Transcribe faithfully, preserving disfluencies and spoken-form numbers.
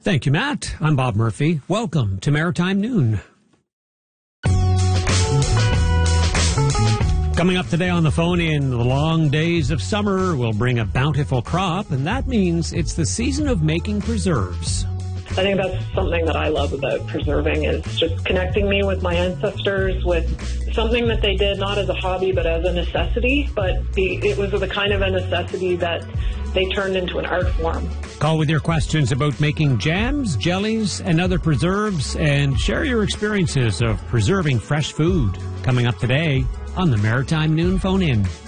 Thank you, Matt. I'm Bob Murphy. Welcome to Maritime Noon. Coming up today on the phone in the long days of summer, we'll bring a bountiful crop, and that means it's the season of making preserves. I think that's something that I love about preserving is just connecting me with my ancestors, with something that they did not as a hobby but as a necessity, but the, it was the kind of a necessity that they turned into an art form. Call with your questions about making jams, jellies, and other preserves, and share your experiences of preserving fresh food. Coming up today on the Maritime Noon Phone-In.